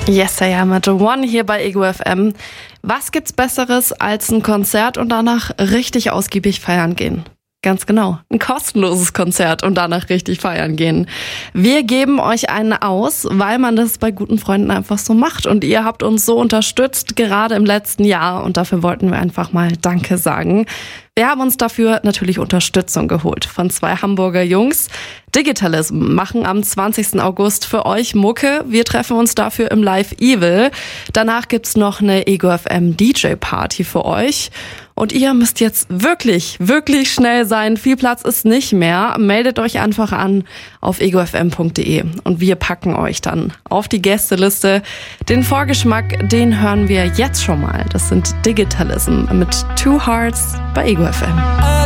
Yes, I am at One hier bei Ego FM. Was gibt's Besseres als ein Konzert und danach richtig ausgiebig feiern gehen? Ganz genau, ein kostenloses Konzert und danach richtig feiern gehen. Wir geben euch einen aus, weil man das bei guten Freunden einfach so macht. Und ihr habt uns so unterstützt, gerade im letzten Jahr. Und dafür wollten wir einfach mal Danke sagen. Wir haben uns dafür natürlich Unterstützung geholt von 2 Hamburger Jungs. Digitalism machen am 20. August für euch Mucke. Wir treffen uns dafür im Live Evil. Danach gibt's noch eine Ego FM DJ Party für euch. Und ihr müsst jetzt wirklich, wirklich schnell sein. Viel Platz ist nicht mehr. Meldet euch einfach an auf egofm.de und wir packen euch dann auf die Gästeliste. Den Vorgeschmack, den hören wir jetzt schon mal. Das sind Digitalism mit Two Hearts bei Ego FM.